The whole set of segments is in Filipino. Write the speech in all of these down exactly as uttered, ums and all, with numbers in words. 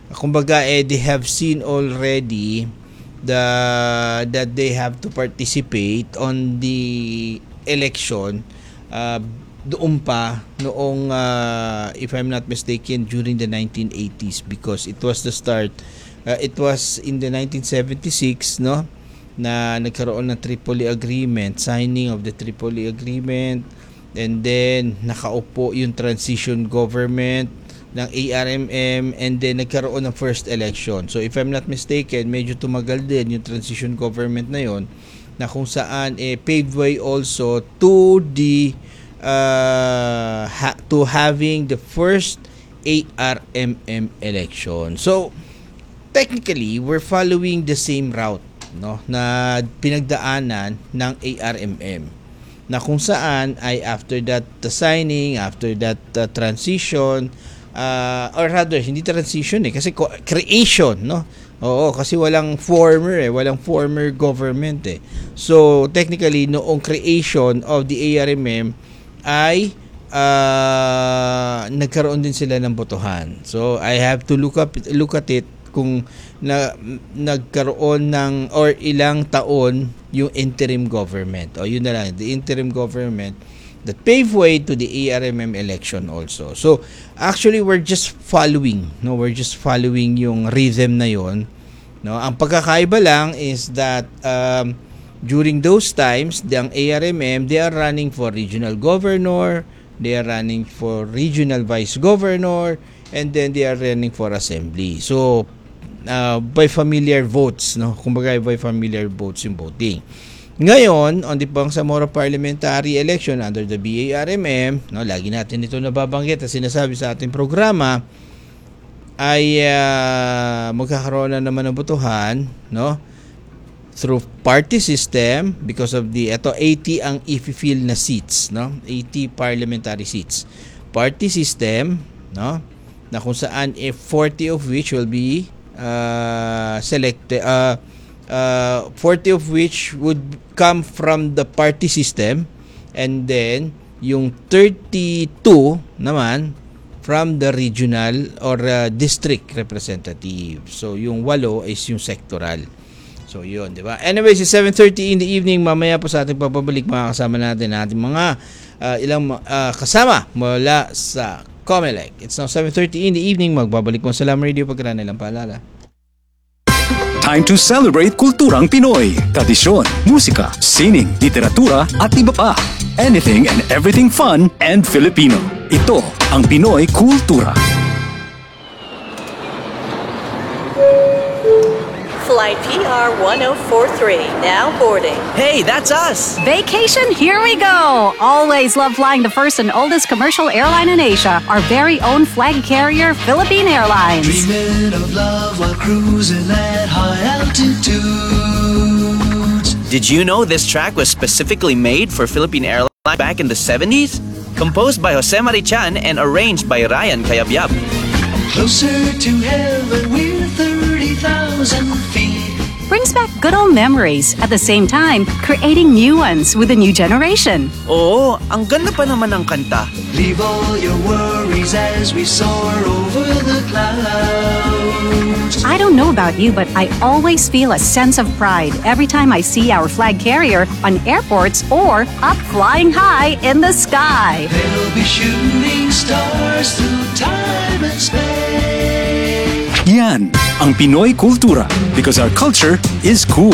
kumbaga eh they have seen already the that they have to participate on the election uh, doon pa noong uh, if I'm not mistaken during the nineteen eighties, because it was the start uh, it was in the nineteen seventy-six, no, na nagkaroon ng Tripoli Agreement, signing of the Tripoli Agreement, and then nakaupo yung transition government ng A R M M, and then nagkaroon ng first election. So if I'm not mistaken, medyo tumagal din yung transition government na yon, na kung saan eh paved way also to the uh, ha- to having the first A R M M election. So technically we're following the same route, no, na pinagdaanan ng A R M M, na kung saan ay after that the signing, after that uh, transition, uh, or rather hindi transition eh kasi creation, no. Oo, kasi walang former eh, walang former government eh. So technically noong creation of the A R M M ay uh, nagkaroon din sila ng botohan. So I have to look up look at it kung na, nagkaroon ng or ilang taon yung interim government. O yun na lang, the interim government that paved way to the A R M M election also. So actually we're just following, no, we're just following yung rhythm na yon, no. Ang pagkakaiba lang is that um, during those times, the A R M M, they are running for regional governor, they are running for regional vice governor, and then they are running for assembly. So, uh, by familiar votes, no? Kumbaga by familiar votes yung voting. Ngayon, on the Bangsamoro parliamentary election under the B A R M M, no, lagi natin ito nababanggit at sinasabi sa ating programa, ay uh, magkakaroon na naman ng botohan, no, through party system because of the eto eighty ang i-fill na seats, no, eighty parliamentary seats, party system, no, na kung saan eh, forty of which will be uh, selected uh, uh, forty of which would come from the party system, and then yung thirty-two naman from the regional or uh, district representative. So yung walo is yung sectoral. So yun, di ba? Anyways, it's seven thirty in the evening. Mamaya po sa ating pagbabalik, mga kasama natin ating mga uh, ilang uh, kasama mula sa Comelec. It's now seven thirty in the evening. Magbabalik mo sa Lam Radio pagkara nilang paalala. Time to celebrate kulturang Pinoy. Tradisyon, musika, sining, literatura at iba pa. Anything and everything fun and Filipino. Ito ang Pinoy Kultura. Flight P R one oh four three, now boarding. Hey, that's us! Vacation, here we go! Always love flying the first and oldest commercial airline in Asia, our very own flag carrier, Philippine Airlines. Dreaming of love while cruising at high altitudes. Did you know this track was specifically made for Philippine Airlines back in the seventies? Composed by Jose Marichan and arranged by Ryan Cayabyab. Closer to heaven, we're thirty thousand feet. Brings back good old memories, at the same time, creating new ones with a new generation. Oo, ang ganda pa naman ng kanta. Leave all your worries as we soar over the clouds. I don't know about you, but I always feel a sense of pride every time I see our flag carrier on airports or up flying high in the sky. They'll be shooting stars through time and space. Yan ang Pinoy Kultura, because our culture is cool.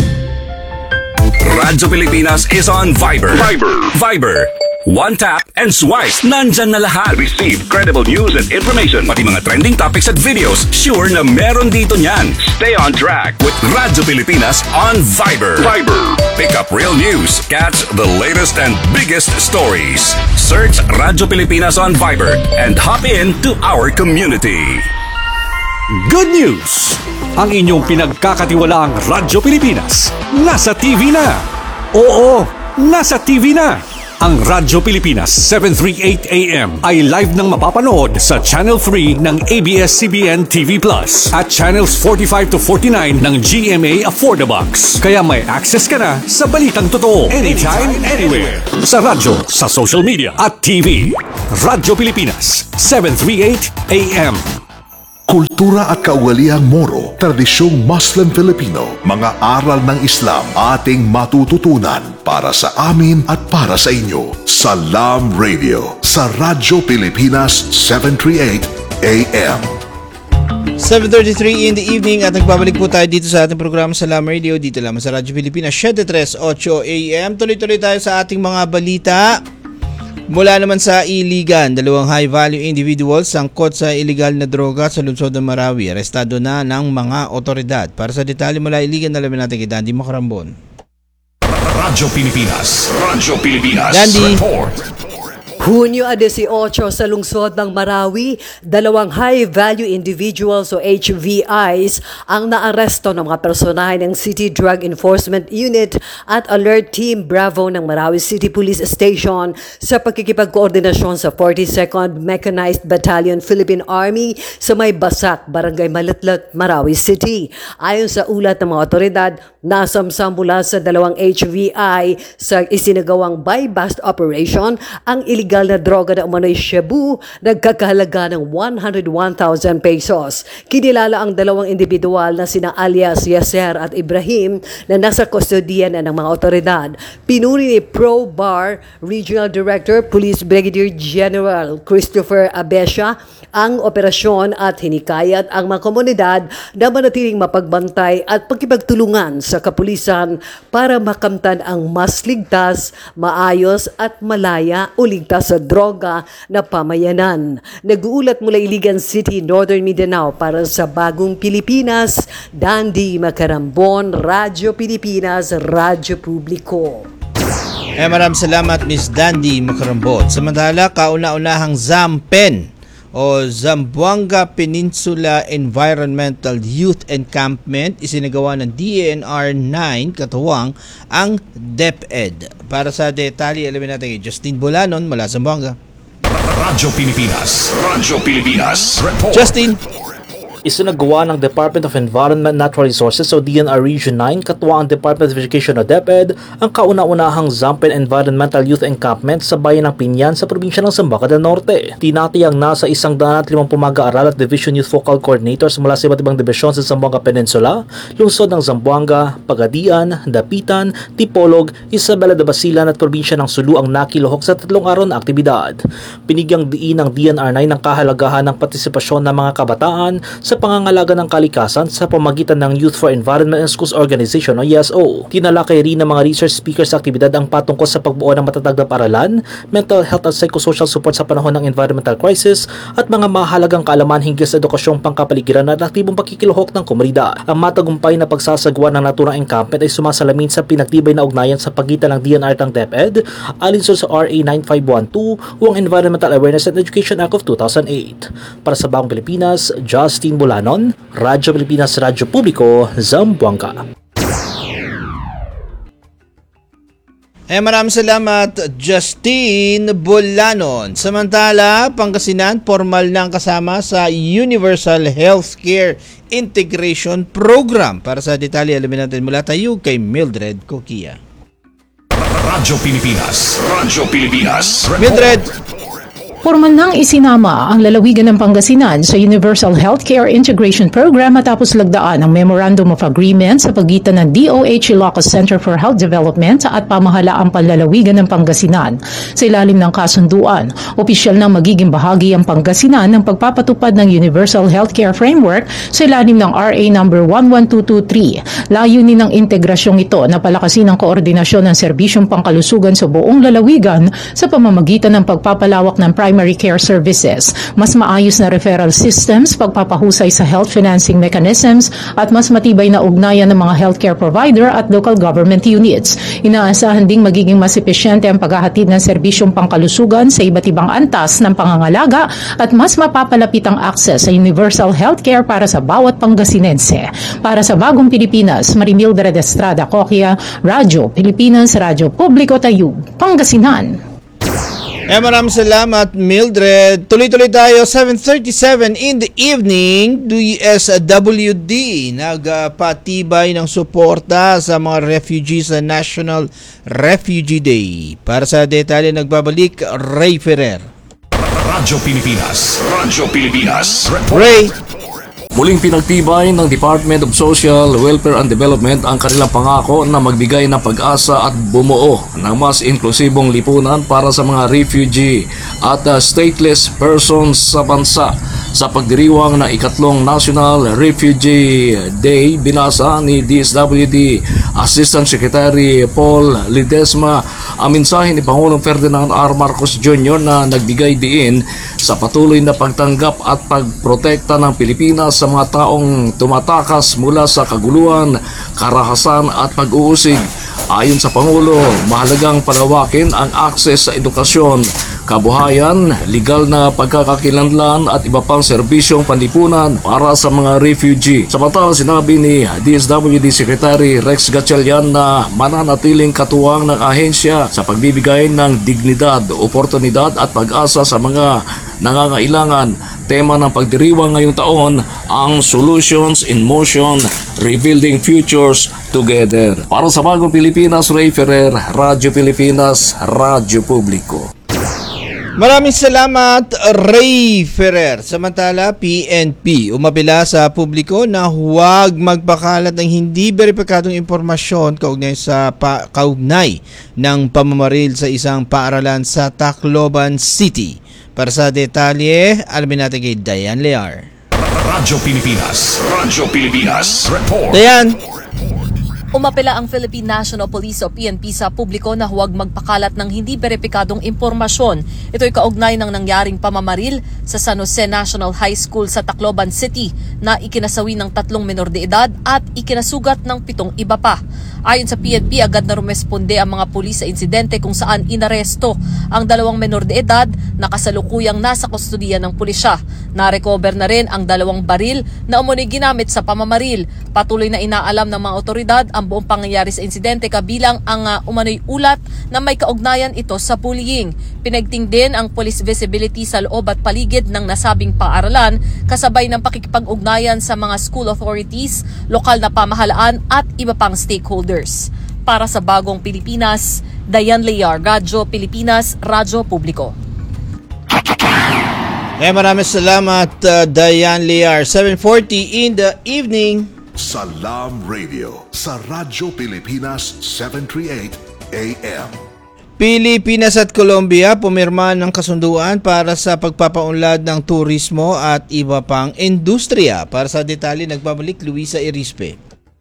Radyo Pilipinas is on Viber. Viber. Viber. One tap and swipe. Nandyan na lahat. Receive credible news and information. Pati mga trending topics at videos. Sure na meron dito niyan. Stay on track with Radyo Pilipinas on Viber. Viber. Pick up real news. Catch the latest and biggest stories. Search Radyo Pilipinas on Viber and hop in to our community. Good news! Ang inyong pinagkakatiwalaang Radyo Pilipinas nasa T V na. Oo, nasa T V na. Ang Radyo Pilipinas seven thirty-eight A M ay live nang mapapanood sa Channel three ng A B S C B N T V Plus at Channels forty-five to forty-nine ng G M A Affordabox. Kaya may access ka na sa balitang totoo anytime, anywhere. Sa radyo, sa social media at T V. Radyo Pilipinas seven thirty-eight A M. kultura at kaugaliang Moro, tradisyong Muslim Filipino, mga aral ng Islam ating matututunan para sa amin at para sa inyo. Salam Radio sa Radyo Pilipinas seven thirty-eight A M. seven thirty-three in the evening at nagbabalik po tayo dito sa ating programa Salam Radio dito lamang sa Radyo Pilipinas seven thirty-eight A M. Tuloy-tuloy tayo sa ating mga balita. Mula naman sa Iligan, dalawang high-value individuals sangkot sa illegal na droga sa lungsod ng Marawi. Arestado na ng mga otoridad. Para sa detalye mula Iligan, alamin natin kay Dandy Macarambon. Radyo Pilipinas. Radyo Pilipinas. Dandy. Report. Hunyo eighteen sa lungsod ng Marawi, dalawang high-value individuals o H V Is ang naaresto ng mga personahe ng City Drug Enforcement Unit at Alert Team Bravo ng Marawi City Police Station sa pagkikipagkoordinasyon sa forty-second Mechanized Battalion Philippine Army sa May Basak, Barangay Malatlat, Marawi City. Ayon sa ulat ng mga otoridad, nasamsam mula sa dalawang H V I sa isinagawang buy-bust operation ang illegal na droga na umano'y shabu, nagkakahalaga ng one hundred one thousand pesos. Kinilala ang dalawang individual na sina alias Yasser at Ibrahim na nasa kustodiyan na ng mga otoridad. Pinuri ni Pro Bar Regional Director Police Brigadier General Christopher Abesha ang operasyon at hinikayat ang mga komunidad na manatiling mapagbantay at pagkipagtulungan sa kapulisan para makamtan ang mas ligtas, maayos at malaya o ligtas sa droga na pamayanan. Nag-uulat mula Iligan City, Northern Mindanao para sa Bagong Pilipinas, Dandy Macarambon, Radyo Pilipinas, Radyo Publiko. Eh, maraming salamat Miss Dandy Macarambon. Samantala, kauna-unahang Zampen o Zamboanga Peninsula Environmental Youth Encampment isinagawa ng D E N R nine katuwang ang DepEd. Para sa detalye, alamin natin kay Justin Bolanon mula sa Zamboanga. Radyo Pilipinas. Radyo Pilipinas. Report. Justin. Isinagawa ng Department of Environment and Natural Resources o D N R Region nine katuwang ang Department of Education o DepEd ang kauna-unahang Zampen Environmental Youth Encampment sa bayan ng Pinyan sa probinsya ng Zamboanga del Norte. Tinatiyang nasa isang daan at limang mag-aaral at Division Youth Focal Coordinators mula sa iba't ibang dibisyon sa Zamboanga Peninsula, lungsod ng Zamboanga, Pagadian, Dapitan, Tipolog, Isabela de Basilan at probinsya ng Sulu ang nakiluhok sa tatlong araw na aktibidad. Pinigyang diin ng D N R nine ang kahalagahan ng partisipasyon ng mga kabataan sa pangangalaga ng kalikasan sa pamagitan ng Youth for Environment and Schools Organization o Y E S O. Tinalakay rin ng mga research speakers sa aktibidad ang patungkol sa pagbuo ng matatag na paralan, mental health at psychosocial support sa panahon ng environmental crisis at mga mahalagang kaalaman hinggil sa edukasyong pangkapaligiran at aktibong pakikiluhok ng komunidad. Ang matagumpay na pagsasagawa ng naturang encampment ay sumasalamin sa pinagtibay na ugnayan sa pagitan ng D N R at ng DepEd alinsun sa R A ninety-five twelve o ang Environmental Awareness and Education Act of two thousand eight. Para sa Bagong Pilipinas, Justin Bolanon, Radyo Pilipinas, Radyo Publiko, Zamboanga. Eh, maraming salamat, Justin Bolanon. Samantala, Pangasinan, formal nang kasama sa Universal Healthcare Integration Program. Para sa detalye, alamin natin mula tayo kay Mildred Coquia. Radyo Pilipinas. Radyo Pilipinas. Report. Mildred. Formal nang isinama ang lalawigan ng Pangasinan sa Universal Healthcare Integration Program matapos lagdaan ang Memorandum of Agreement sa pagitan ng D O H Ilocos Center for Health Development at Pamahalaang Panlalawigan ng Pangasinan. Sa ilalim ng kasunduan, opisyal na magiging bahagi ang Pangasinan ng pagpapatupad ng Universal Healthcare Framework sa ilalim ng R A number one one two two three. Layunin ng integrasyong ito na palakasin ang koordinasyon ng serbisyong pangkalusugan sa buong lalawigan sa pamamagitan ng pagpapalawak ng primary care services, mas maayos na referral systems, pagpapahusay sa health financing mechanisms, at mas matibay na ugnayan ng mga healthcare provider at local government units. Inaasahan ding magiging mas epesyente ang paghahatid ng serbisyong pangkalusugan sa iba't ibang antas ng pangangalaga at mas mapapalapit ang access sa universal healthcare para sa bawat Pangasinense. Para sa Bagong Pilipinas, Marimildred Estrada Coquia, Radyo Pilipinas, Radyo Publiko Tayug, Pangasinan. Eh, maraming salamat, Mildred. Tuloy-tuloy tayo, seven thirty-seven in the evening, D S W D nagpatibay ng suporta sa mga refugees sa National Refugee Day. Para sa detalye, nagbabalik, Ray Ferrer. Radyo Pilipinas. Radyo Pilipinas. Report. Ray. Muling pinagtibay ng Department of Social Welfare and Development ang kanilang pangako na magbigay ng pag-asa at bumuo ng mas inklusibong lipunan para sa mga refugee at uh, stateless persons sa bansa. Sa pagdiriwang ng ikatlong National Refugee Day, binasa ni D S W D Assistant Secretary Paul Ledesma ang mensahe ni Pangulong Ferdinand R. Marcos Junior na nagbigay diin sa patuloy na pagtanggap at pagprotekta ng Pilipinas sa mga taong tumatakas mula sa kaguluhan, karahasan at pag-uusig. Ayon sa Pangulo, mahalagang palawakin ang akses sa edukasyon, kabuhayan, legal na pagkakakilanlan at iba pang serbisyong panlipunan para sa mga refugee. Samantala, sinabi ni D S W D Secretary Rex Gatchalian na mananatiling katuwang ng ahensya sa pagbibigay ng dignidad, oportunidad at pag-asa sa mga nangangailangan. Tema ng pagdiriwang ngayong taon ang Solutions in Motion, Rebuilding Futures Together. Para sa Bagong Pilipinas, Ray Ferrer, Radyo Pilipinas, Radyo Publiko. Maraming salamat, Ray Ferrer. Samantala, P N P umapila sa publiko na huwag magpakalat ng hindi beripikadong impormasyon kaugnay sa pa, kaugnay ng pamamaril sa isang paaralan sa Tacloban City. Para sa detalye, alamin natin kay Diane Lear. Radyo Pilipinas, Radyo Pilipinas, Report. Diane. Umapela ang Philippine National Police o P N P sa publiko na huwag magpakalat ng hindi beripikadong impormasyon. Ito'y kaugnay ng nangyaring pamamaril sa San Jose National High School sa Tacloban City na ikinasawi ng tatlong menor de edad at ikinasugat ng pitong iba pa. Ayon sa P N P, agad na rumesponde ang mga pulis sa insidente kung saan inaresto ang dalawang menor de edad na kasalukuyang nasa kustudiya ng pulisya. Na-recover na rin ang dalawang baril na umano'y ginamit sa pamamaril. Patuloy na inaalam ng mga otoridad ang buong pangyayari sa insidente kabilang ang uh, umano'y ulat na may kaugnayan ito sa bullying. Pinagting din ang police visibility sa loob at paligid ng nasabing paaralan kasabay ng pakikipag-ugnayan sa mga school authorities, lokal na pamahalaan at iba pang stakeholders. Para sa Bagong Pilipinas, Diane Lear, Radyo Pilipinas, Radyo Publiko. Eh, maraming salamat, uh, Diane Lear. seven forty in the evening. Salam Radio sa Radyo Pilipinas seven thirty-eight A M. Pilipinas at Colombia pumirma ng kasunduan para sa pagpapaunlad ng turismo at iba pang industriya. Para sa detalye, nagbabalik Luisa Erispe.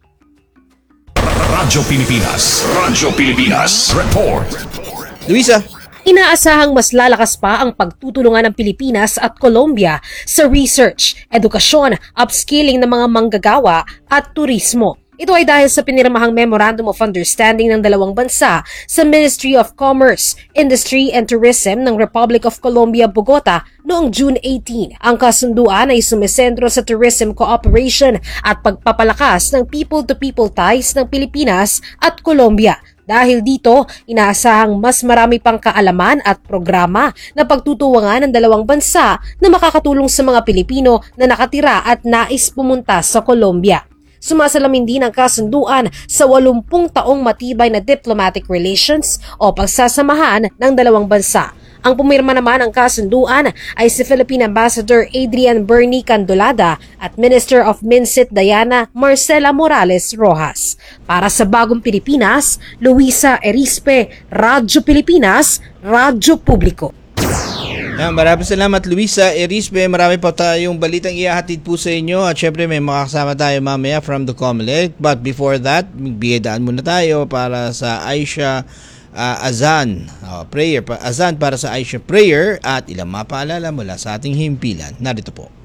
Radyo Pilipinas, Radyo Pilipinas, Report. Luisa. Inaasahang mas lalakas pa ang pagtutulungan ng Pilipinas at Colombia sa research, edukasyon, upskilling ng mga manggagawa at turismo. Ito ay dahil sa pinirmahang Memorandum of Understanding ng dalawang bansa sa Ministry of Commerce, Industry and Tourism ng Republic of Colombia, Bogota noong June eighteenth. Ang kasunduan ay sumisentro sa tourism cooperation at pagpapalakas ng people-to-people ties ng Pilipinas at Colombia. Dahil dito, inaasahang mas marami pang kaalaman at programa na pagtutuwangan ng dalawang bansa na makakatulong sa mga Pilipino na nakatira at nais pumunta sa Colombia. Sumasalamin din ang kasunduan sa walumpung taong matibay na diplomatic relations o pagsasamahan ng dalawang bansa. Ang pumirma naman ng kasunduan ay si Philippine Ambassador Adrian Bernie Candolada at Minister of Mincit Diana Marcela Morales Rojas. Para sa Bagong Pilipinas, Luisa Erispe, Radyo Pilipinas, Radyo Publiko. Yan, maraming salamat Luisa Erispe. Marami pa tayong balitang ihahatid po sa inyo at syempre may makakasama tayo mamaya from the Comelec. But before that, bigyan muna tayo para sa Aisha uh, Azan uh, prayer, Azan para sa Aisha prayer at ilang mapaalala mula sa ating himpilan. Narito po.